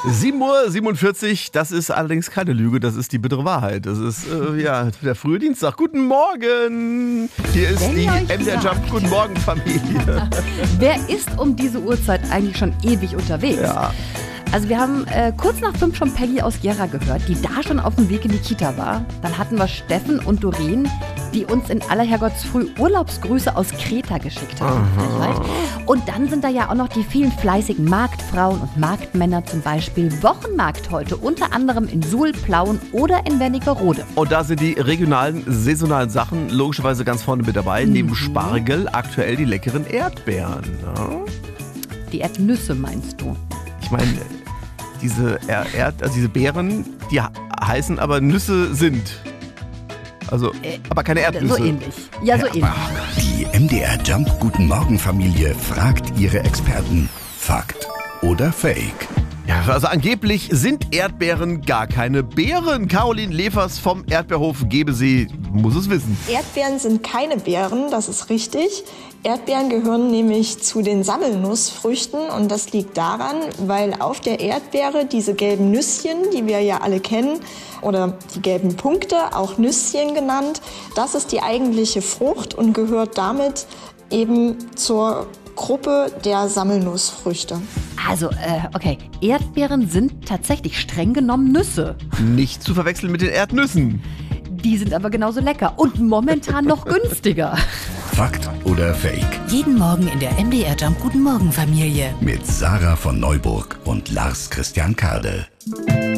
7:47 Uhr, das ist allerdings keine Lüge, das ist die bittere Wahrheit. Das ist der frühe Dienstag. Guten Morgen! Hier ist die MDR Jump Guten Morgen Familie. Wer ist um diese Uhrzeit eigentlich schon ewig unterwegs? Ja. Also wir haben kurz nach 5 schon Peggy aus Gera gehört, die da schon auf dem Weg in die Kita war. Dann hatten wir Steffen und Doreen, die uns in aller Herrgottsfrüh Urlaubsgrüße aus Kreta geschickt haben. Und dann sind da ja auch noch die vielen fleißigen Marktfrauen und Marktmänner, zum Beispiel Wochenmarkt heute, unter anderem in Suhl, Plauen oder in Wernigerode. Und da sind die regionalen, saisonalen Sachen logischerweise ganz vorne mit dabei. Neben Spargel aktuell die leckeren Erdbeeren. Ja? Die Erdnüsse meinst du? Ich meine, diese Beeren, die heißen aber Nüsse sind. Also, aber keine Erdnüsse. So ähnlich. Ja, so ähnlich. Die MDR Jump Guten Morgen Familie fragt ihre Experten. Fakt oder Fake? Ja, also angeblich sind Erdbeeren gar keine Beeren. Caroline Levers vom Erdbeerhof Gebesee muss es wissen. Erdbeeren sind keine Beeren, das ist richtig. Erdbeeren gehören nämlich zu den Sammelnussfrüchten und das liegt daran, weil auf der Erdbeere diese gelben Nüsschen, die wir ja alle kennen, oder die gelben Punkte, auch Nüsschen genannt, das ist die eigentliche Frucht und gehört damit eben zur Gruppe der Sammelnussfrüchte. Also, okay, Erdbeeren sind tatsächlich streng genommen Nüsse. Nicht zu verwechseln mit den Erdnüssen. Die sind aber genauso lecker und momentan noch günstiger. Fakt oder Fake? Jeden Morgen in der MDR Jump Guten Morgen Familie. Mit Sarah von Neuburg und Lars Christian Kade.